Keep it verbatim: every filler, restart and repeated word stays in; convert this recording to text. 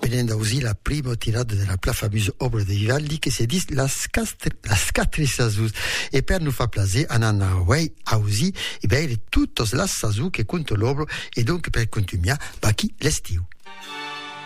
venendo così la prima tirata della la famosa opera di Vivaldi che si dice la Scatri Sasus, e per non far piacere a Anna Way a così e bene tutte le Sasus che conto l'opera, e dunque per continuare, ba chi l'estiu.